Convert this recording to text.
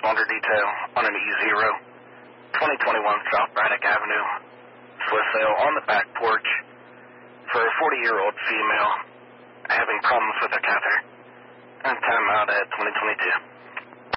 responder detail on an E0, 2021 South Braddock Avenue, for sale on the back porch for a 40-year-old female having problems with her catheter, and time out at 2022.